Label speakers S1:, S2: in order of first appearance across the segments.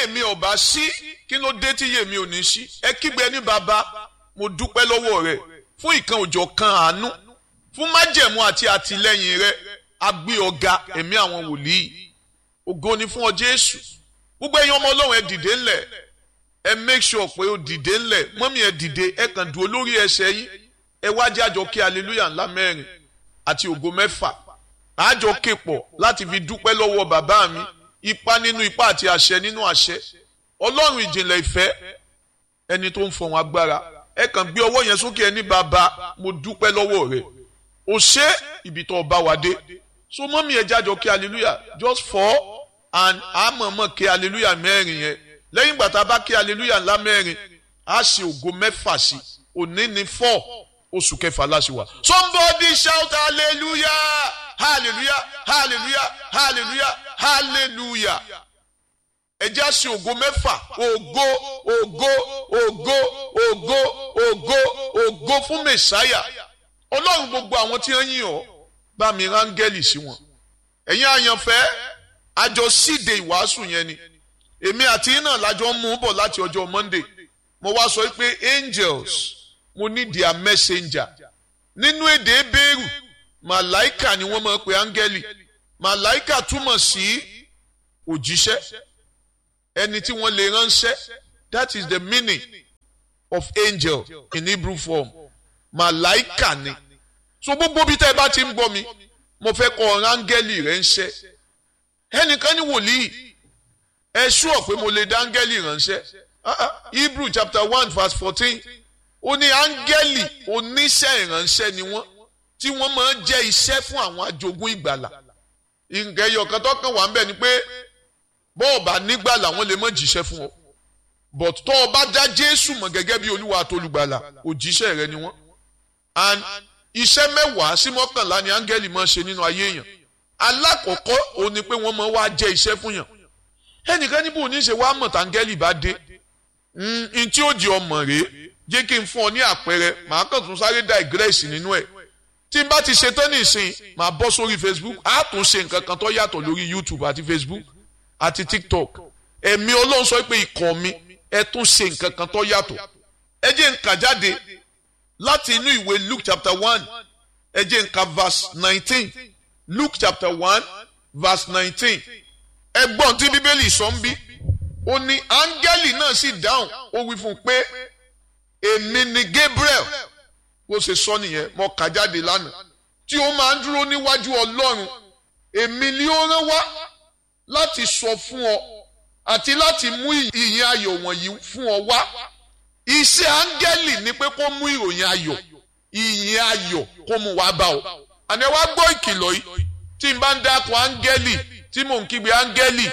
S1: yèmí ọba sí kí ló dé tí yèmí ò ní sí ẹ kígbe ní bàbá mo dúpẹ́ lọ́wọ́ rẹ fún ìkan òjò kan àánú fún májẹ̀mú àti àtìlẹ́yìn rẹ agbé ọ̀gá ẹ̀mí àwọn wòlíì ògo ni fún ọ Jésù gbogbo ẹ̀yin ọmọ Ọlọ́run ẹ dìde ńlẹ̀ ẹ make sure pé ó dìde ńlẹ̀ mọ́mí ẹ dìde ẹ kàn dúró lórí ẹsẹ̀ yín ẹ wá jẹ́ àjọ kí hallelujah ńlá 4 àti ògo 6 àjọ képọ̀ láti fi dúpẹ́ lọ́wọ́ bàbá mi ipa nínú ipa àti àṣẹ nínú àṣẹ Ọlọ́run ìjìnlẹ̀ ìfẹ́ ẹni tó ń fọ̀hún agbára ẹ kàn gbé ọwọ́ yẹn sókè ẹni bàbá mo dúpẹ́ lọ́wọ́ rẹ o ṣé ibi tó bá wa dé so mọ́mí ẹ jájọ kí hallelujah just 4 and àmọ̀mọ̀ kí hallelujah 4 yẹn lẹ́yìn ìgbà tá a bá kí hallelujah ńlá 4 á ṣe ògo 6 sí òní ní 4 oṣù kẹfà láṣìwà. Somebody shout hallelujah hallelujah hallelujah hallelujah hallelujah. ẹ jẹ́ á ṣe ògo 6 ògo ògo ògo ògo ògo ògo fún mẹ̀sáyà Ọlọ́run gbogbo àwọn tí wọ́n yìn ọ́ bá mi rángẹ́lì sí wọn. ẹ̀yin àyànfẹ́ àjọ síde ìwàásù yẹn ni èmi àti iná lájọ ń mú bọ̀ láti ọjọ́ Monday mo wá sọ pé angels mo ní their messenger nínú èdè Hébérù màláìkà ni wọ́n máa ń pe áńgẹ́lì màláìkà túmọ̀ sí òjíṣẹ́ ẹni tí wọ́n lè ránṣẹ́ that is the meaning of angel in Hebrew form màláìkà ni so gbogbo bí tẹ́ ẹ bá ti ń gbọ́ mi mo fẹ́ kọ́ áńgẹ́lì rẹ̀ ń ṣẹ́ ẹnìkan ní wòlíì ẹ ṣúọ̀ pé mo lè dá áńgẹ́lì ránṣẹ́ Hebrew chapter 1 verse 14 ó ní áńgẹ́lì oníṣẹ́ ìránṣẹ́ ni wọ́n tí wọ́n máa ń jẹ́ iṣẹ́ fún àwọn ajogún ìgbàlà nǹkan ẹyọ kan tó kàn wá ń bẹ̀ ni pé bọ́ọ̀ bá nígbàlà wọ́n lè má jíṣẹ́ fún ọ but tó o bá dá Jésù mọ̀ gẹ́gẹ́ bí Olúwa àtolùgbàlà òjíṣẹ́ rẹ ni wọ́n and iṣẹ́ 10 sí 11 ni áńgẹ́lì máa ń ṣe nínú ayé èèyàn alákọ̀ọ́kọ́ ó ní pé wọ́n máa wá jẹ́ iṣẹ́ fún yàn ẹnìkan níbo ní ṣe wá mọ̀ táńgẹ́lì bá dé n tí ó di ọmọ rèé jẹ́ kí n fún ọ ní àpẹẹrẹ màá kàn tún sáré digress nínú ẹ̀ tí n bá ti ṣe tán nìsín màá bọ́ sórí Facebook á tún ṣe nǹkan kan tó yàtọ̀ lórí YouTube àti Facebook àti TikTok ẹ̀mí Ọlọ́run sọ pé ikọ̀ mi ẹ tún ṣe nǹkan kan tó yàtọ̀ ẹ jẹ́ n kà jáde láti inú ìwé Luke chapter 1 ẹ jẹ́ n kà verse 19 Luke chapter 1 verse 19 ẹgbọ́n tí Bíbélì sọ ń bí ó ní áńgẹ́lì náà sì dáhùn ó wí fún un pé èmi ni Gabriel bó ṣe sọ nìyẹn mo kà jáde lánàá tí ó máa ń dúró níwájú Ọlọ́run èmi ni ó rán wá láti sọ fún ọ àti láti mú ìyìn ayọ̀ wọ̀nyí fún ọ wá iṣẹ́ áńgẹ́lì ni pé kó mú ìròyìn ayọ̀ ìyìn ayọ̀ kó mú wá bá ọ àní wá gbọ́ ìkìlọ̀ yìí tí n bá ń dákun áńgẹ́lì tí mò ń kígbe áńgẹ́lì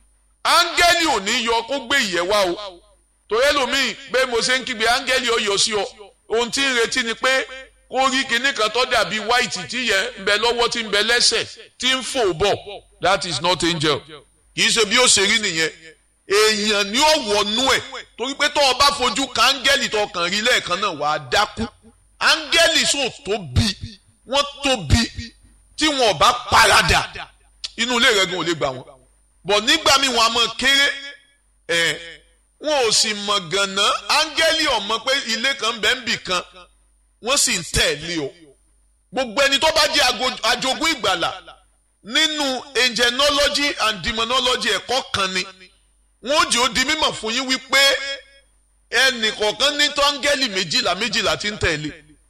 S1: ò ní yọ kó gbé ìyẹ́ wá o torí ẹlòmíì bẹ́ẹ̀ mo ṣe ń kígbe áńgẹ́lì ó yọ sí ọ ohun tí ń retí ni pé kó rí kinní kan tó dàbí white tí yẹ ń bẹ lọ́wọ́ tí ń bẹ lẹ́sẹ̀ tí ń fò bọ̀ that is not angel kì í ṣe bí ó ṣe rí nìyẹn èèyàn ni ó wọnú ẹ̀ torí pé tó o bá fojú ka áńgẹ́lì tó kàn rí lẹ́ẹ̀kan náà wàá dákú áńgẹ́lì sò tóbi wọ́n tóbi tí wọn ò bá paradà inú ilé rẹ̀ gan ò lè gbà wọ́n bọ̀ nígbà míì wọn a mọ̀ kéré wọn ò sì mọ̀ gànà áńgẹ́lì ò mọ̀ pé ilé kan bẹ́ẹ̀ ń bì kan wọ́n sì ń tẹ̀lé o gbogbo ẹni tó bá jẹ́ ajogún ìgbàlà nínú angelology and demonology ẹ̀kọ́ kan ni wọ́n jẹ́ ó di mímọ̀ fún yín wípé ẹnì kọ̀ọ̀kan ní tó áńgẹ́lì méjìlá tí ń tẹ̀lé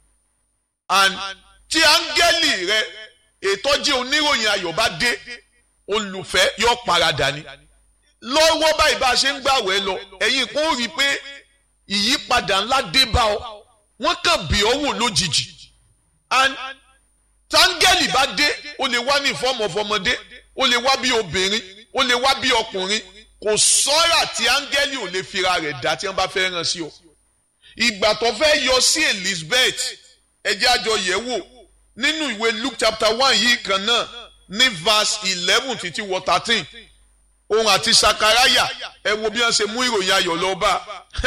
S1: and tí áńgẹ́lì rẹ ètò jẹ́ oníròyìn ayọ̀ bá dé olùfẹ́ yóò paradà ni lọ́wọ́ báyìí bá a ṣe ń gbàwẹ̀ lọ ẹ̀yin kò rí i pé ìyípadà ńlá dé bá ọ wọ́n kàn bí ọ wò lójijì and táńgẹ́lì bá dé ó lè wá ní ìfọ́mọ̀ fọmọdé ó lè wá bí obìnrin ó lè wá bí ọkùnrin kò sọ́ra tí áńgẹ́lì ò lè fira rẹ̀ dá tí wọ́n bá fẹ́ ràn sí ọ ìgbà tó fẹ́ yọ sí Elizabeth ẹjẹ́ àjọ yẹ̀ wò nínú ìwé Luke chapter 1 yìí kan náà ní verse 11 títí wọ 13 òun àti Sakaraya ẹ wo bí wọ́n ṣe mú ìròyìn ayọ̀ lọ bá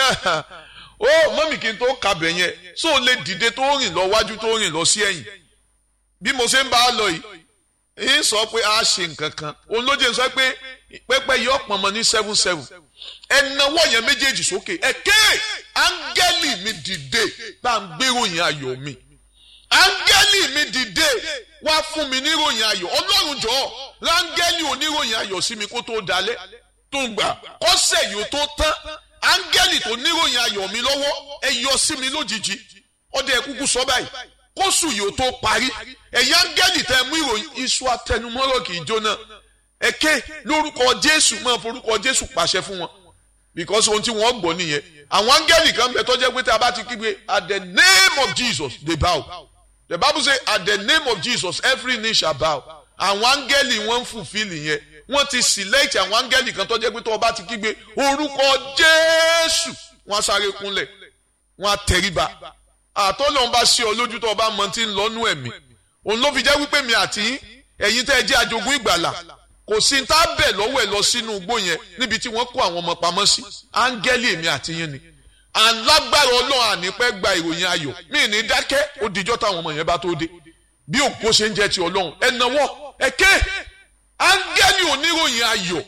S1: ó mọ́mì kí n tó kàbẹ̀ yẹn só lè dìde tó rìn lọ wájú tó rìn lọ sí ẹ̀yìn bí mo ṣe ń bá a lọ yìí ń sọ pé a ṣe nǹkan kan òun ló jẹ́ sọ pé pẹ́pẹ́ yìí ọ̀pọ̀ mọ́ ní 7-7 ẹnáwó yẹn méjèèjì sókè ẹ̀kẹ́ áńgẹ́lì mi dìde bá ń gbéròyìn ayọ̀ mi áńgẹ́lì mi dìde wá fún mi níròyìn ayọ̀ ọlọ́run jọ̀ọ́ ráńgẹ́lì oníròyìn ayọ̀ sí mi kó tó dalẹ̀ tó ń gbà kọ́sẹ̀ yìí ó tó tán áńgẹ́lì tó níròyìn ayọ̀ mi lọ́wọ́ ẹ yọ sí mi lójijì ọdẹ ẹ kúkú sọ báyìí kóṣù yìí ó tó parí ẹ̀yà áńgẹ́lì tẹ mú ìròyìn iṣu atẹnumọ́rọ̀ kì í jóná ẹ̀kẹ́ lórúkọ Jésù máa forúkọ Jésù pàṣẹ fún wọn because ohun tí wọ́n gbọ́ nìyẹn àwọn áńgẹ́lì kan bẹ tó jẹ́ pé tí a bá ti kígbe at the name of Jesus they bow the Bible say at the name of Jesus every knee shall bow àwọn áńgẹ́lì wọ́n ń fulfill yẹn wọ́n ti select àwọn áńgẹ́lì kan tó jẹ́ pé tó o bá ti kígbe orúkọ Jésù wọ́n á sáré kúnlẹ̀ wọ́n á tẹríba àtọ́lọ́run bá ṣe ọ lójú tó o bá mọ tí ń lọ́nú ẹ̀mí òun ló fi jẹ́ wípé mi àti ẹ̀yin tẹ́ ẹ jẹ́ ajogún ìgbàlà kò sí tá a bẹ̀ lọ́wọ́ ẹ̀ lọ sínú igbó yẹn níbi tí wọ́n kó àwọn ọmọ pamọ́ sí áńgẹ́lì èmi àti yín ni alágbára ọlọ́run ànípẹ́ gba ìròyìn ayọ̀ mí ní dákẹ́ ó dijọ́ táwọn ọmọ yẹn bá tó dé bí òkú ṣe ń jẹ́ ti ọlọ́run ẹ̀nàwọ́ ẹ̀kẹ́ áńgẹ́lì oníròyìn ayọ̀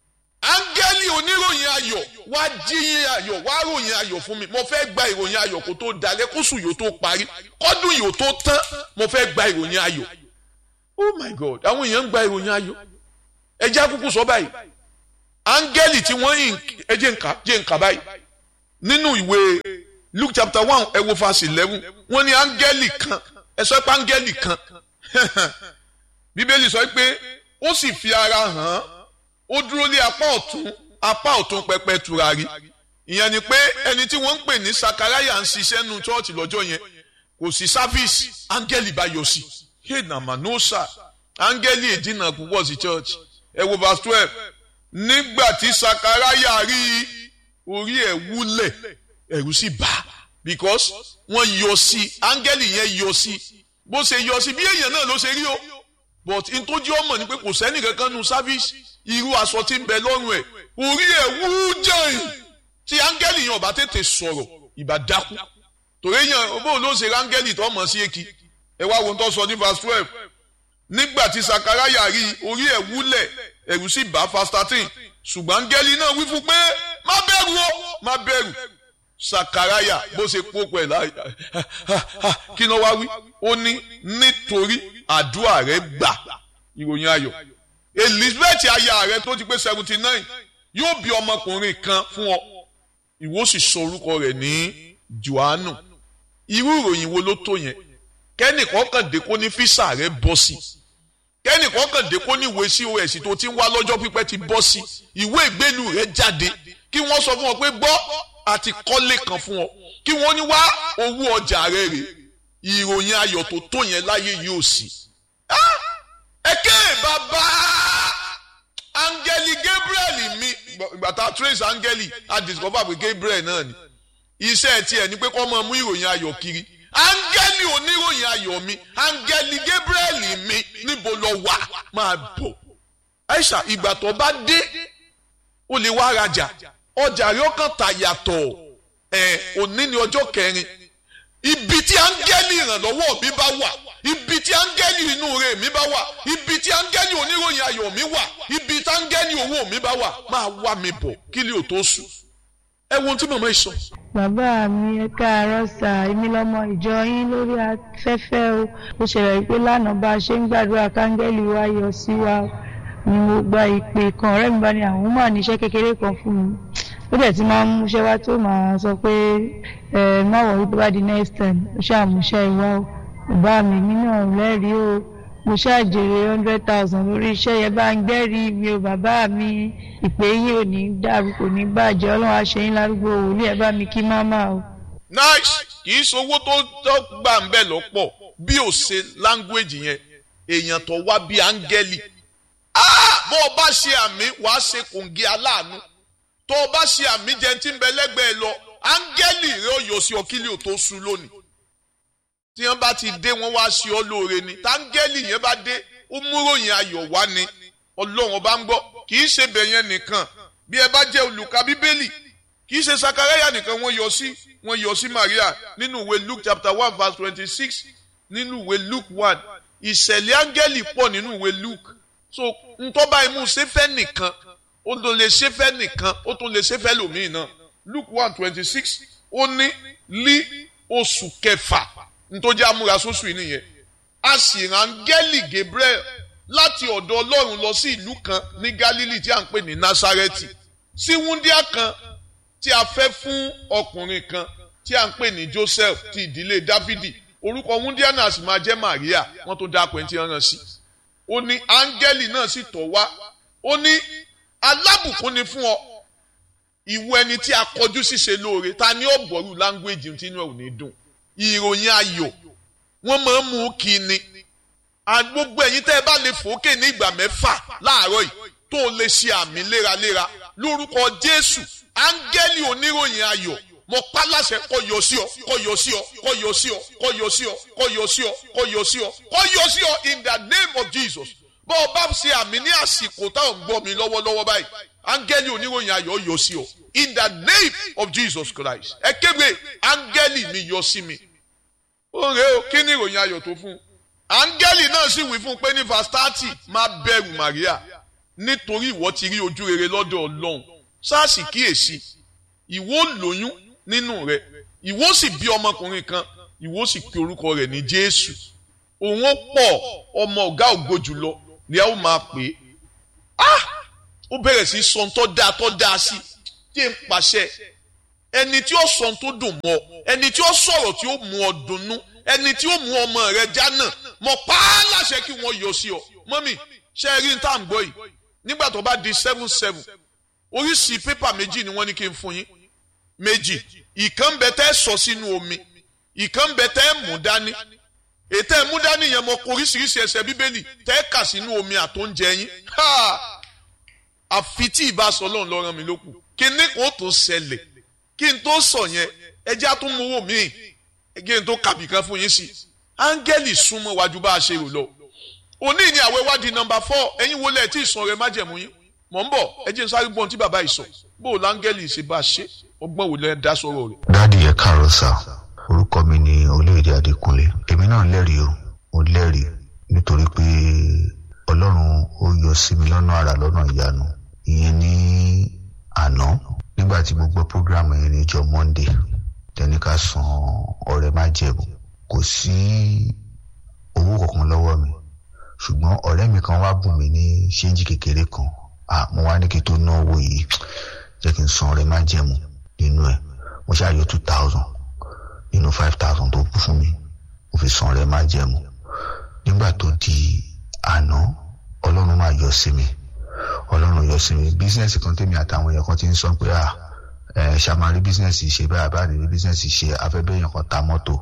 S1: áńgẹ́lì oníròyìn ayọ̀ wá jíyìn ayọ̀ wá ròyìn ayọ̀ fún mi mo fẹ́ gba ìròyìn ayọ̀ kó tó dalẹ̀ kóṣù yóò tó parí kọ́dún yóò tó tán mo fẹ́ gba ìròyìn ayọ̀ oh my God àwọn èèyàn ń gba ìròyìn ayọ̀ ẹjẹ́ àkókò sọ báyìí áńgẹ́lì tí wọ́n yìn ẹjẹ́ nǹka báyìí nínú ìwé Luke chapter 1 ẹ wo verse 11 wọ́n ní áńgẹ́lì kan ẹ sọ pé áńgẹ́lì kan bíbélì sọ pé ó sì fi ara hàn ó dúró lé apá ọ̀tún pẹpẹ tùràrí ìyẹn ni pé ẹni tí wọ́n ń pè ní Sakaraya ń ṣiṣẹ́ nu chọ́ọ̀chì lọ́jọ́ yẹn kò sí sáfíìsì áńgẹ́lì bá yọ sí hẹ́nàmánósà áńgẹ́lì èdínà púpọ̀ sí chọ́ọ̀chì ẹ wo verse 12 nígbà tí Sakaraya rí orí ẹ̀ wúlẹ̀ ẹ̀rù sì bà because wọ́n yọ sí áńgẹ́lì yẹn yọ sí bó ṣe yọ sí bí èèyàn náà ló ṣe rí o but n tó jẹ́ ọmọ ni pé kò sẹ́ni kankan nu sáfíìsì irú aṣọ tí ń bẹ lọ́rùn ẹ̀ orí ẹ̀ wú jẹ́yìn tí áńgẹ́lì yẹn ọba tètè sọ̀rọ̀ ìbá dákú torí yẹn bó ló ṣe áńgẹ́lì tó mọ̀ sí èkì ẹ wá wo tó sọ ní verse 12 nígbà tí Sakaraya rí orí ẹ̀ wúlẹ̀ ẹ̀rù sì bà verse 13 ṣùgbọ́n áńgẹ́lì náà wí fún pé má bẹ̀rù o má bẹ̀rù Sakaraya bó ṣe kó pẹ̀ láì kí ló wá wí ó ní nítorí àdúrà rẹ gbà ìròyìn ayọ̀ Elizabeth aya rẹ tó ti pé 79 yóò bí ọmọkùnrin kan fún ọ ìwọ sì sọ orúkọ rẹ̀ ní Jòhánù irú ìròyìn wo ló tó yẹn kẹ́nìkan kàn dé kó ní físà rẹ bọ́ sí kẹ́nìkan kàn dé kó ní ìwé COS tó ti ń wá lọ́jọ́ pípẹ́ ti bọ́ sí ìwé ìgbélú rẹ jáde kí wọ́n sọ fún ọ pé gbọ́ àti kọ́lé kan fún ọ kí wọ́n ní wá owó ọjà rẹ rè ìròyìn ayọ̀ tó tó yẹn láyé yóò sí. ẹ̀kẹ́ bàbá áńgẹ́lì Gabriel mi gbàtà trace áńgẹ́lì a discover pé Gabriel náà ni iṣẹ́ tiẹ̀ ni pé kó máa mú ìròyìn ayọ̀ kiri áńgẹ́lì oníròyìn ayọ̀ mi áńgẹ́lì Gabriel mi níbo lọ wà máa bọ̀ Aisha ìgbà tó bá dé ó lè wá rajà ọjà rẹ̀ ó kàn tà yàtọ̀ òní ni ọjọ́ kẹrin ibi tí áńgẹ́lì ìrànlọ́wọ́ mi bá wà ibi tí áńgẹ́lì inú rẹ̀ mi bá wà ibi tí áńgẹ́lì oníròyìn ayọ̀ mi wà ibi tí áńgẹ́lì owó mi bá wà máa wá mi bọ̀ kí lè ò tó sùn ẹ wo ohun tí màmá yìí sọ.
S2: bàbá mi ẹ káàárọ̀ sà èmi lọmọ ìjọ yín lórí afẹ́fẹ́ o ó ṣẹlẹ̀ pé lánàá bá a ṣe ń gbàdúrà káńgẹ́lì wa yọ sí wa ni mo gba ìpè kan ọ̀rẹ́ mi bá ní àwọn máa níṣẹ́ kékeré kan fún mi ó dẹ̀ ti máa ń múṣẹ́ wá tó máa sọ pé má wọ̀ wípé bá di next time ó ṣàmúṣẹ́ ìwá o bàbá mi nínú ọ̀rẹ́rìí o mo ṣàjèrè 100,000 lórí iṣẹ́ yẹn bá ń gbẹ́rìí mi o bàbá mi ìpè yìí ò ní dàrú kò ní bàjẹ́ ọlọ́run àṣeyín lárúgbó wòlíì ẹ bá mi kí máma o.
S1: nice kì í ṣowó tó gbà ń bẹ̀ lọ́pọ̀ bí ò ṣe language yẹn èèyàn tó wá bí áńgẹ́lì bó o bá ṣe àmì wàá ṣe kòǹgì aláàánú tó o bá ṣe àmì jẹun tí ń bẹ lẹ́gbẹ̀ẹ́ lọ áńgẹ́lì rẹ ò yọ sí ọ kí lè ò tó sú lónìí tí wọ́n bá ti dé wọ́n wá sí ọ lóore ni táńgẹ́lì yẹn bá dé ó múròyìn ayọ̀ wá ni ọlọ́run ọba ń gbọ́ kì í ṣe bẹ̀yẹn nìkan bí ẹ bá jẹ́ olùka bíbélì kì í ṣe Sakaraya nìkan wọ́n yọ sí Maria nínú ìwé Luke chapter 1 verse 26 nínú ìwé Luke 1 ìṣẹ̀lẹ̀ áńgẹ́lì pọ̀ nínú ìwé Luke so ntọ́ba imú sẹ́fẹ́ nìkan ó tún lè ṣe fẹ́ nìkan ó tún lè ṣe fẹ́ lòmíì náà. Luke 1:26 ó ní lí oṣù kẹfà nítorí amúra sóṣù yìí nìyẹn. A sì rán áńgẹ́lì Gabriel láti ọ̀dọ̀ Ọlọ́run lọ sí ìlú kan ní Galilee tí a ń pè ní Násárẹ́tì, sí wúndíá kan tí a fẹ́ fún ọkùnrin kan tí a ń pè ní Joseph ti ìdílé Dáfídì. Orúkọ wúndíá náà sì máa jẹ́ Màríà, wọ́n tó dápẹ́ tí wọ́n rán sí. Ó ní áńgẹ́lì náà sì tọ̀ wá, ó ní alábùkún ni fún ọ ìwọ ẹni tí a kọjú ṣíṣe lóore. Ta ni ó gbọ́rú láńgbéjì tí inú ẹ̀ ò ní dùn? Ìròyìn ayọ̀ wọ́n máa ń mú kí ni. Gbogbo ẹ̀yin tẹ́ ẹ bá lè fòókè ní ìgbà 6 láàárọ̀ yìí tó lè ṣe àmì léraléra lórúkọ Jésù. Áńgẹ́lì oníròyìn ayọ̀ mo pa láṣẹ kó yọ sí ọ, kó yọ sí ọ, kó yọ sí ọ, kó yọ sí ọ, kó yọ sí ọ, kó yọ sí ọ, kó yọ sí ọ in the name of Jesus. Bó o bá ṣe àmì ní àsìkò táwọn ń gbọ́ mi lọ́wọ́lọ́wọ́ báyìí, áńgẹ́lì oníròyìn ayọ̀ yọ sí ọ in the name of Jesus Christ. Ẹ kégbe áńgẹ́lì mi yọ sí mi. Ó rè o, kí ni ìròyìn ayọ̀ tó fún un? Áńgẹ́lì náà sì wí fún un pé ní verse 30 má bẹ̀rù Màríà nítorí ìwọ ti rí ojú rere lọ́dọ̀ Ọlọ́run. Sáàsì kíyèsí ìwọ lóyún nínú rẹ̀, ìwọ sì bí ọmọkùnrin kan, ìwọ sì pe orúkọ rẹ̀ ní Jésù. Òun ó pọ̀ ọmọ ọ̀gá ògo jùlọ ni a ó máa pè é. Ó bẹ̀rẹ̀ sí sọ tó dáa sí tí ń pàṣẹ. Ẹni tí ó sọ tó dùn mọ́, ẹni tí ó sọ̀rọ̀ tí ó mú ọ dunnú, ẹni tí ó mú ọmọ rẹ jánà, mo pa á láṣẹ kí wọ́n yọ sí ọ. Mọ́mì, ṣe rí ní tá à ń gbọ́ yìí nígbà tó bá di 7-7 oríṣìí pépà méjì ni wọ́n ní kí n fún yín. Méjì, ìkan bẹ tẹ́ sọ sínú omi, ìkan bẹ tẹ́ mú dání. Ètò ẹ̀mú dání yẹn mo kó oríṣiríṣi ẹsẹ̀ Bíbélì tẹ́ kà sínú omi àtóúnjẹ yín. Àfi tí ìbá sọ Ọlọ́run ló rán mi lókù. Kíní kò tó ṣẹlẹ̀ kí n tó sọ yẹn ẹjẹ́ àtúnmówó míì ẹgbẹ́ n tó kàbí kan fún yín sí. Áńgẹ́lì súnmọ́ wájú bá a ṣe rò lọ. Òní ni àwẹ̀ wádìí nọ́mbà 4 ẹ̀yin wọlé ẹ̀ tí ìsàn rẹ̀ má jẹ̀mú yín. Mọ̀ ń bọ̀ ẹ jẹ́ n sáré gbọ́n tí bàbá ìsọ̀ bó o láńgẹ́lì ṣe bá a ṣe ọgbọ́n wò lẹ́ dá sọ̀rọ̀ rẹ̀.
S3: Dáàdì ẹ káàárọ̀ sà, orúkọ mi ni Olóyèdè Adékúnlé. Èmi náà lẹ́rìí o, mo lẹ́rìí nítorí pé Ọlọ́run ó yọ sí mi lọ́nà àrà lọ́nà ìyanu. Ìyẹn ní àná nígbà tí mo gbọ́ prógrámù yẹn ní ọjọ́ Monday tẹ́ni ká san ọrẹ májẹ̀mú. Kò sí owó kankan lọ́wọ́ mi ṣùgbọ́n ọ̀rẹ́ mi kan wá bùn mí ní ṣéǹjì kékeré kan. Mo wá ní kí n tó ná owó yìí jẹ́ kí n san ọrẹ májẹ̀mú nínú ẹ̀. Mo ṣàyọ 2,000 nínú 5,000 tó kù fún mi, mo fi san ọrẹ májẹ̀mú. Nígbà tó di àná Ọlọ́run máa yọ sí mi, Ọlọ́run yọ sí mi. Bísíǹsì kan tèmi àtàwọn èèyàn kan ti ń sọ pé ṣàmárí bísíǹsì ṣe báyà bá rí bísíǹsì ṣe afẹ́bẹ́yàn kan ta mọ́tò.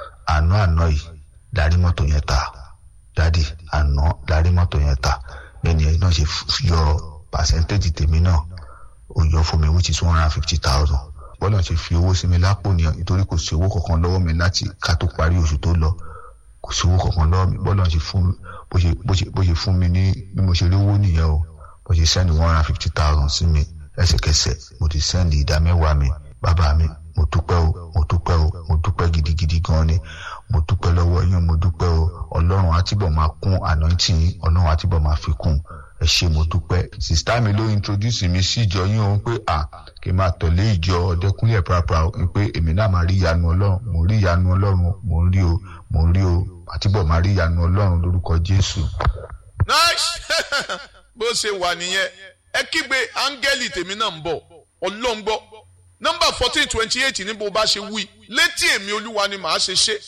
S3: Àná yìí darí mọ́tò yẹn ta. Dádì àná darí mọ́tò yẹn ta. Bẹ́ẹ̀ni ẹ̀yin náà ṣe yọ pàṣẹ́ntéèjì tèmi náà ó yọ fún mi which is 150,000. Bọ́lá ṣe fi owó sí mi lápò nìyẹn nítorí kò sí owó kankan lọ́wọ́ mi láti ká tó parí oṣù tó lọ. Kò sí owó kankan lọ́wọ́ mi. Bọ́lá ṣe fún bó ṣe fún mi ní bí mo ṣe rí owó nìyẹn o. Bó ṣe sẹ́ndì 150,000 sí mi ẹsẹ̀kẹsẹ̀ mo ti sẹ́ndì ìdá mẹ́wàá mi. Bàbá mi mo dúpẹ́ o, mo dúpẹ́ o, mo dúpẹ́ gidigidi gan ni. Mo dúpẹ́ lọ́wọ́ yín, mo dúpẹ́ o. Ọlọ́run á túbọ̀ máa kún anointing, Ọlọ́run á túbọ̀ máa fi kún. Ẹ ṣé mo dúpẹ́. Sista mi ló introduce mi sí ìjọ yín o pé kí n máa tẹ̀lé ìjọ Ọ̀dẹ́kúnlé pàápàá o pé èmi náà máa rí ìyanu Ọlọ́run, mo rí ìyanu Ọlọ́run, mo rí o àtúbọ̀ máa rí ìyanu Ọlọ́run lórúkọ Jésù.
S1: Nice. Bó ṣe wà nìyẹn ẹ kígbe áńgẹ́lì tèmi náà ń bọ̀ Ọlọ́run gbọ́. Nọ́mbà 1428 ní bó bá ṣe wí létí èmi Olúwa ni màá ṣe ṣe.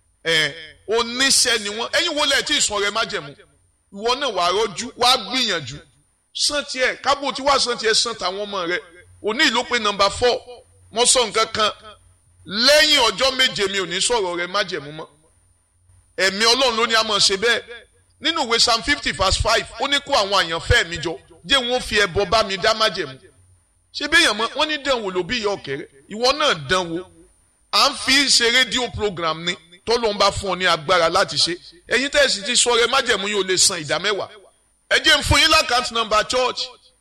S1: Oníṣẹ́ ni wọ́n ẹ̀yin wọlé ẹ̀ tí ìsàn rẹ̀ má jẹ̀mú. Ìwọ náà wàá rọ́jú wàá gbìyànjú san tiẹ̀ kábò tí wàá san tiẹ̀ san tàwọn ọmọ rẹ̀. Òní ló pé nọ́mbà 4 mo sọ nǹkan kan lẹ́yìn ọjọ́ méje mi ò ní sọ̀rọ̀ rẹ̀ má jẹ̀mú mọ́. Ẹ̀mí Ọlọ́run ló ní a máa ṣe bẹ́ẹ̀. Nínú ìwé Psalm 50 verse 5 ó ní kó àwọn àyànfẹ́ mi jọ jẹ́ wọn fi ẹbọ bá mi dá má jẹ̀mú. Ṣé bí èèyàn mọ́ wọ́n ní dánwò ló bí ìyá ọ̀kẹ́rẹ́ ìwọ náà dánwò. À ń fi ṣe rédíò program ni tọ́lọ́run bá fún ọ ní agbára láti ṣe. Ẹ̀yin tẹ́sí ti sọ rẹ májẹ̀mú yóò lè san ìdá mẹ́wàá. Ẹ jẹ́ n fún yín lákàntì nọ́mbà church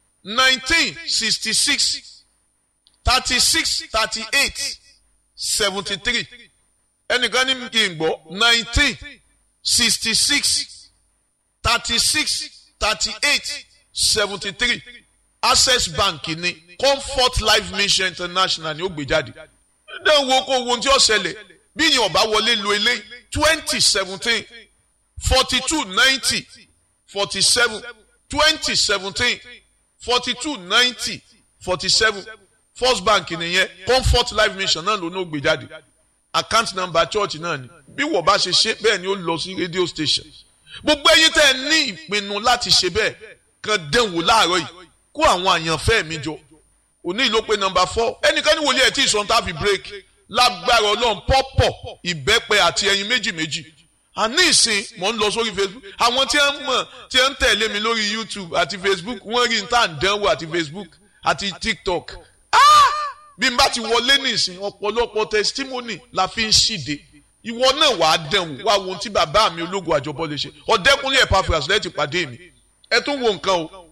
S1: 1966 36 38 73. Ẹnìkan ní kí n gbọ́ 1966 36 38 73. Access Bank ni Comfort Life Mission International ni ó gbé jáde dẹ́n wo kó wo tí ó ṣẹlẹ̀ bí yìí ọba wọlé lo eléyìí 2017 4290 47 2017 4290 47 First Bank nìyẹn Comfort Life Mission náà ló ní ó gbé jáde account number church náà ni bí wọ́n bá ṣe ṣe bẹ́ẹ̀ ni ó lọ sí radio station gbogbo ẹ̀yin tẹ́ ẹ ní ìpinnu láti ṣe bẹ́ẹ̀ kan dẹ̀wò láàárọ̀ yìí kó àwọn àyànfẹ́ mi jọ òní ló pé number 4 ẹnikẹ́ni wòlíì ẹ̀ tí ìsọ̀n tá fi break lágbára ọlọ́run pọ́pọ̀ ìbẹ́pẹ àti ẹyin méjì àní ìsìn mò ń lọ sórí Facebook àwọn tí wọ́n mọ̀ tí wọ́n ń tẹ̀lé mi lórí YouTube àti Facebook wọ́n rí níta dánwò àti Facebook àti TikTok bí n bá ti wọlé ní ìsìn ọ̀pọ̀lọpọ̀ testimony la fi ń ṣìde ìwọ náà wàá dẹ̀wò wá wo ohun tí bàbá mi ológun àjọbọ lè ṣe Ọ̀dẹ́kúnlé Epaphras lẹ́ẹ̀tì pàdé mi ẹ tún wo nǹkan o